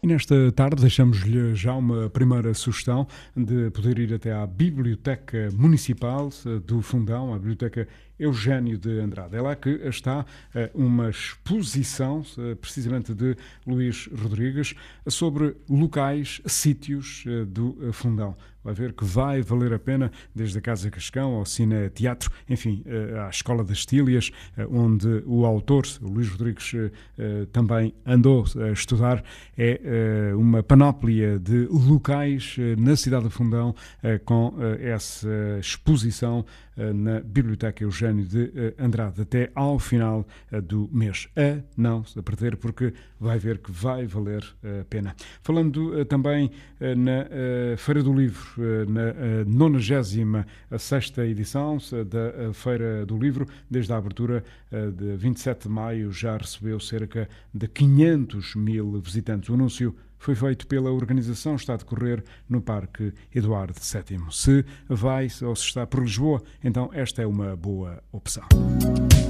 E nesta tarde deixamos-lhe já uma primeira sugestão de poder ir até à Biblioteca Municipal do Fundão, a Biblioteca Eugénio de Andrade. É lá que está uma exposição, precisamente de Luís Rodrigues, sobre locais, sítios do Fundão. Vai ver que vai valer a pena, desde a Casa Cascão ao Cine Teatro, enfim, à Escola das Tílias, onde o autor, o Luís Rodrigues, também andou a estudar. É uma panóplia de locais na cidade do Fundão, com essa exposição na Biblioteca Eugénio de Andrade, até ao final do mês. Não se perder, porque vai ver que vai valer a pena. Falando também na Feira do Livro, na 96ª edição da Feira do Livro, desde a abertura de 27 de maio, já recebeu cerca de 500 mil visitantes. O anúncio foi feito pela organização, está a decorrer no Parque Eduardo VII. Se vai ou se está por Lisboa, então esta é uma boa opção.